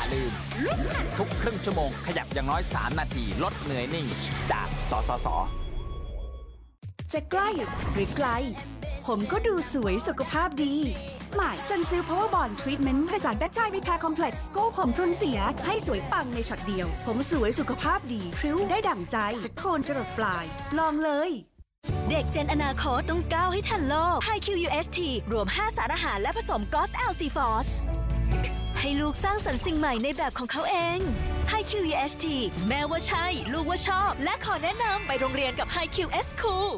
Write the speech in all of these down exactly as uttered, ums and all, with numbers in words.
ลืมทุกครึ่งชั่วโมงขยับอย่างน้อยสามนาทีลดเหนื่อยนิ่งจากสสส. จะใกล้หรือไกลผมก็ดูสวยสุขภาพดีหมายซันซิลพาวเวอร์บอนด์ทรีทเมนต์ผสานแบคไทรีแพร์คอมเพล็กซ์โก้ผมพรุนเสียให้สวยปังในช็อตเดียวผมสวยสุขภาพดีพริ้วได้ดั่งใจจะโคนจรดปลายลองเลยเด็กเจนอนาคตต้องก้าวให้ทันโลก ไฮ คิว ยู เอส ที รวมห้าสารอาหารและผสม จี โอ เอส แอล ซี ฟอส ให้ลูกสร้างสรรค์สิ่งใหม่ในแบบของเขาเอง ไฮ คิว ยู เอส ที แม้ว่าใช่ลูกว่าชอบและขอแนะนำไปโรงเรียนกับ ไฮ คิว เอส Cool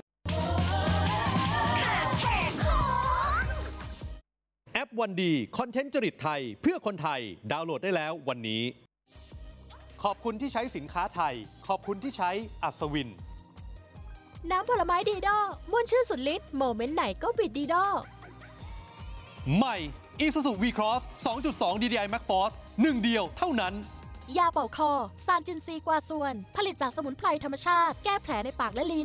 แอปวันดีคอนเทนต์จริตไทยเพื่อคนไทยดาวน์โหลดได้แล้ววันนี้ขอบคุณที่ใช้สินค้าไทยขอบคุณที่ใช้อัศวินน้ำผลไม้ดีดอม่วนชื่นสุดฤทธิ์โมเมนต์ไหนก็บิดดีดอใหม่ Isuzu V-Cross สองจุดสอง ดี ดี ไอ Max Force หนึ่งเดียวเท่านั้นยาเป่าคอซานจินซีกว่าส่วนผลิตจากสมุนไพรธรรมชาติแก้แผลในปากและลิ้น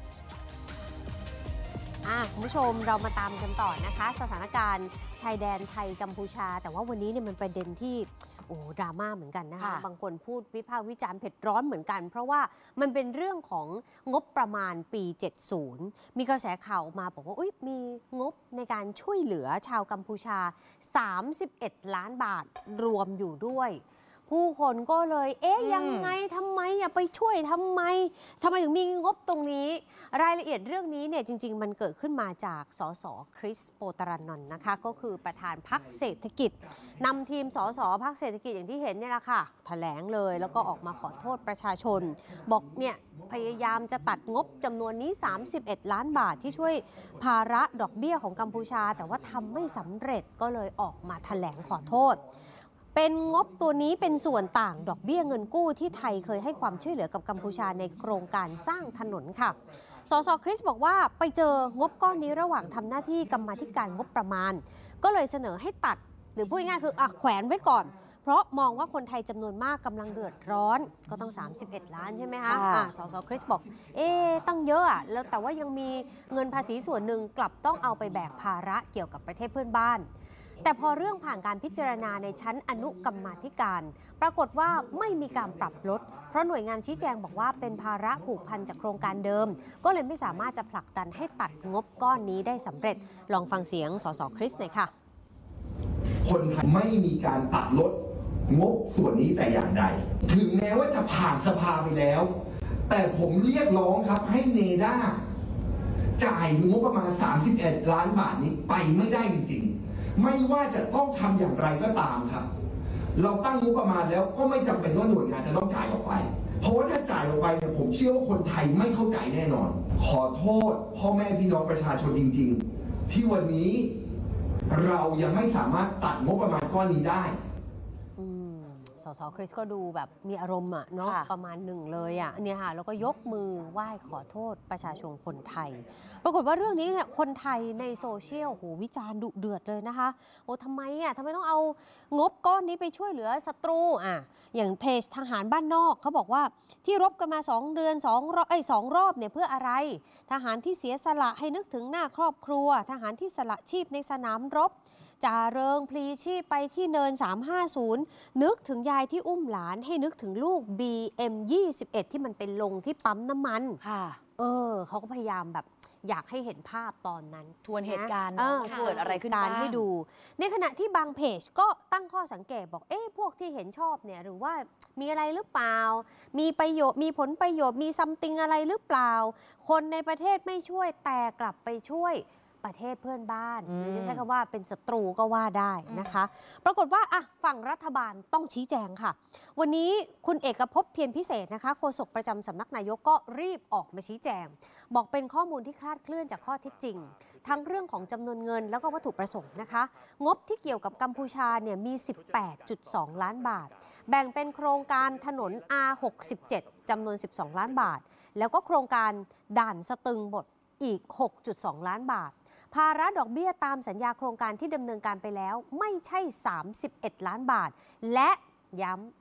คุณผู้ชมเรามาตามกันต่อนะคะสถานการณ์ชายแดนไทยกัมพูชาแต่ว่าวันนี้เนี่ยมันประเด็นที่โอ้ดราม่าเหมือนกันนะคะบางคนพูดวิพากษ์วิจารณ์เผ็ดร้อนเหมือนกันเพราะว่ามันเป็นเรื่องของงบประมาณปีเจ็ดสิบมีกระแสข่าวมาบอกว่าอุ๊ยมีงบในการช่วยเหลือชาวกัมพูชาสามสิบเอ็ดล้านบาทรวมอยู่ด้วยผู้คนก็เลยเอ๊ะยังไงทำไมอย่าไปช่วยทำไมทำไมถึงมีงบตรงนี้รายละเอียดเรื่องนี้เนี่ยจริงๆมันเกิดขึ้นมาจากสสคริสโปตรานนท์นะคะก็คือประธานพรรคเศรษฐกิจนำทีมสสพรรคเศรษฐกิจอย่างที่เห็นเนี่ยแหละค่ะแถลงเลยแล้วก็ออกมาขอโทษประชาชนบอกเนี่ยพยายามจะตัดงบจำนวนนี้สามสิบเอ็ดล้านบาทที่ช่วยภาระดอกเบี้ยของกัมพูชาแต่ว่าทำไม่สำเร็จก็เลยออกมาแถลงขอโทษเป็นงบตัวนี้เป็นส่วนต่างดอกเบี้ยเงินกู้ที่ไทยเคยให้ความช่วยเหลือกับกัมพูชาในโครงการสร้างถนนค่ะสสคริสบอกว่าไปเจองบก้อนนี้ระหว่างทำหน้าที่กรรมาธิการงบประมาณก็เลยเสนอให้ตัดหรือพูดง่ายๆคืออ่ะแขวนไว้ก่อนเพราะมองว่าคนไทยจำนวนมากกำลังเดือดร้อนก็ต้องสามสิบเอ็ดล้านใช่ไหมคะอ่ะสสคริสบอกเอ๊ะตั้งเยอะอ่ะแล้วแต่ว่ายังมีเงินภาษีส่วนหนึ่งกลับต้องเอาไปแบกภาระเกี่ยวกับประเทศเพื่อนบ้านแต่พอเรื่องผ่านการพิจารณาในชั้นอนุกรรมาธิการปรากฏว่าไม่มีการปรับลดเพราะหน่วยงานชี้แจงบอกว่าเป็นภาระผูกพันจากโครงการเดิมก็เลยไม่สามารถจะผลักดันให้ตัดงบก้อนนี้ได้สำเร็จลองฟังเสียงสสคริสหน่อยค่ะคนไทยไม่มีการตัดลดงบส่วนนี้แต่อย่างใดถึงแม้ว่าจะผ่านสภาไปแล้วแต่ผมเรียกร้องครับให้เนด้าจ่ายงบประมาณสามสิบเอ็ดล้านบาทนี้ไปไม่ได้จริงๆไม่ว่าจะต้องทำอย่างไรก็ตามครับเราตั้งงบประมาณแล้วก็ไม่จำเป็นว่าหน่วยงานจะต้องจ่ายออกไปเพราะว่าถ้าจ่ายออกไปเนี่ยผมเชื่อว่าคนไทยไม่เข้าใจแน่นอนขอโทษพ่อแม่พี่น้องประชาชนจริงๆที่วันนี้เรายังไม่สามารถตัดงบประมาณก้อนนี้ได้สสคริสก็ดูแบบมีอารมณ์อ่ะเนาะประมาณหนึ่งเลยอ่ะเนี่ยค่ะแล้วก็ยกมือไหว้ขอโทษประชาชนคนไทยปรากฏว่าเรื่องนี้เนี่ยคนไทยในโซเชียลโหวิจารณ์ดุเดือดเลยนะคะโอ้ทำไมอ่ะทำไมต้องเอางบก้อนนี้ไปช่วยเหลือศัตรูอ่ะอย่างเพจทหารบ้านนอกเขาบอกว่าที่รบกันมาสองเดือนสองรอบไอ้สองรอบเนี่ยเพื่ออะไรทหารที่เสียสละให้นึกถึงหน้าครอบครัวทหารที่สละชีพในสนามรบจ่าเริงพลีชีพไปที่เนินสามห้าศูนย์นึกถึงยายที่อุ้มหลานให้นึกถึงลูก บี เอ็ม ยี่สิบเอ็ด ที่มันเป็นลงที่ปั๊มน้ำมันค่ะเออเขาก็พยายามแบบอยากให้เห็นภาพตอนนั้นทวนเหตุการณ์เกิดอะไรขึ้นบ้างให้ดูในขณะที่บางเพจก็ตั้งข้อสังเกตบอกเอ๊ะพวกที่เห็นชอบเนี่ยหรือว่ามีอะไรหรือเปล่ามีประโยชน์มีผลประโยชน์มีซัมติงอะไรหรือเปล่าคนในประเทศไม่ช่วยแต่กลับไปช่วยประเทศเพื่อนบ้านหรือจะใช้คำว่าเป็นศัตรูก็ว่าได้นะคะปรากฏว่าอ่ะฝั่งรัฐบาลต้องชี้แจงค่ะวันนี้คุณเอกภพเพียรพิเศษนะคะโฆษกประจำสำนักนายกก็รีบออกมาชี้แจงบอกเป็นข้อมูลที่คลาดเคลื่อนจากข้อเท็จจริงทั้งเรื่องของจำนวนเงินแล้วก็วัตถุประสงค์นะคะงบที่เกี่ยวกับกัมพูชาเนี่ยมี สิบแปดจุดสอง ล้านบาทแบ่งเป็นโครงการถนน อาร์ หกสิบเจ็ด จำนวนสิบสองล้านบาทแล้วก็โครงการด่านสตึงบดอีก หกจุดสอง ล้านบาทภาระดอกเบี้ยตามสัญญาโครงการที่ดำเนินการไปแล้วไม่ใช่สามสิบเอ็ดล้านบาทและย้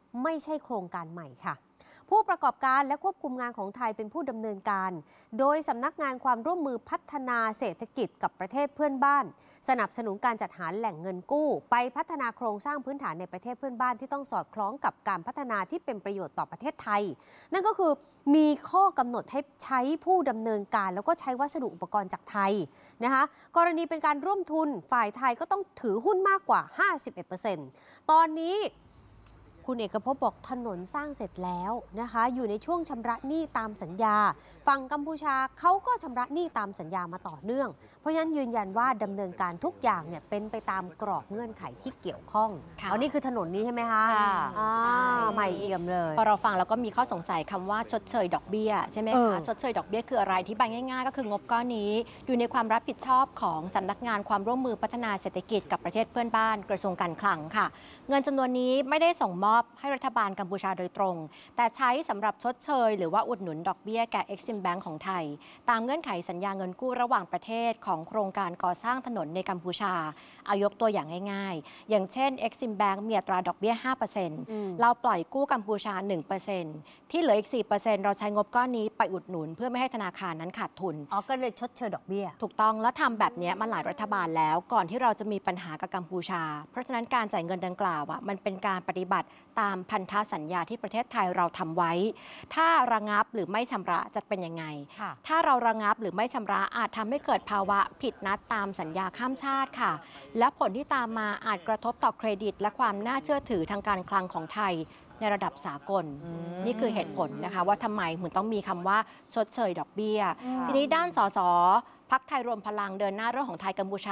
ไม่ใช่โครงการใหม่ค่ะผู้ประกอบการและควบคุมงานของไทยเป็นผู้ดำเนินการโดยสำนักงานความร่วมมือพัฒนาเศรษฐกิจกับประเทศเพื่อนบ้านสนับสนุนการจัดหาแหล่งเงินกู้ไปพัฒนาโครงสร้างพื้นฐานในประเทศเพื่อนบ้านที่ต้องสอดคล้องกับการพัฒนาที่เป็นประโยชน์ต่อประเทศไทยนั่นก็คือมีข้อกำหนดให้ใช้ผู้ดำเนินการแล้วก็ใช้วัสดุอุปกรณ์จากไทยนะคะกรณีเป็นการร่วมทุนฝ่ายไทยก็ต้องถือหุ้นมากกว่า ห้าสิบเอ็ดเปอร์เซ็นต์ ตอนนี้คุณเอกภพบอกถนนสร้างเสร็จแล้วนะคะอยู่ในช่วงชำระหนี้ตามสัญญาฝั่งกัมพูชาเขาก็ชำระหนี้ตามสัญญามาต่อเนื่องเพราะฉะนั้นยืนยันว่าดำเนินการทุกอย่างเนี่ยเป็นไปตามกรอบเงื่อนไขที่เกี่ยวข้องอ๋อนี่คือถนนนี้ใช่ไหมคะใช่ใหม่เอี่ยมเลยพอเราฟังแล้วก็มีข้อสงสัยคำว่าชดเชยดอกเบี้ยใช่ไหมคะชดเชยดอกเบี้ยคืออะไรที่บายง่ายๆก็คืองบก้อนนี้อยู่ในความรับผิดชอบของสำนักงานความร่วมมือพัฒนาเศรษฐกิจกับประเทศเพื่อนบ้านกระทรวงการคลังค่ะเงินจำนวนนี้ไม่ได้ส่งมอบให้รัฐบาลกัมพูชาโดยตรงแต่ใช้สำหรับชดเชยหรือว่าอุดหนุนดอกเบี้ยแก่ Exim Bank ของไทยตามเงื่อนไขสัญญาเงินกู้ระหว่างประเทศของโครงการก่อสร้างถนนในกัมพูชาเอายกตัวอย่างง่ายๆอย่างเช่น Exim Bank มีอัตราดอกเบี้ย ห้าเปอร์เซ็นต์ เราปล่อยกู้กัมพูชา หนึ่งเปอร์เซ็นต์ ที่เหลืออีก สี่เปอร์เซ็นต์ เราใช้งบก้อนนี้ไปอุดหนุนเพื่อไม่ให้ธนาคารนั้นขาดทุนอ๋อก็เลยชดเชยดอกเบี้ยถูกต้องแล้วทำแบบนี้มาหลายรัฐบาลแล้วก่อนที่เราจะมีปัญหากับกัมพูชาเพราะฉะนั้นการจ่ายเงินดังกล่าวอ่ะมันเป็นการปฏิบัติตามพันธสัญญาที่ประเทศไทยเราทำไว้ถ้าระงับหรือไม่ชำระจะเป็นยังไงถ้าเราระงับหรือไม่ชำระอาจทำให้เกิดภาวะผิดนัดตามสัญญาข้ามชาติค่ะและผลที่ตามมาอาจกระทบต่อเครดิตและความน่าเชื่อถือทางการคลังของไทยในระดับสากลนี่คือเหตุผลนะคะว่าทำไมถึงต้องมีคำว่าชดเชยดอกเบี้ยทีนี้ด้านสสพรรคไทยรวมพลังเดินหน้าเรื่องของไทยกัมพูชา